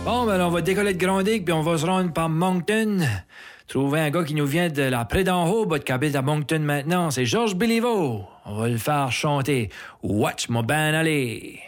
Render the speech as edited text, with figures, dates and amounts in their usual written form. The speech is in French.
Bon, ben on va décoller de Grondic, puis on va se rendre par Moncton. Trouver un gars qui nous vient de la près d'en haut, qui habite à Moncton maintenant. C'est Georges Béliveau. On va le faire chanter. Watch my ban aller.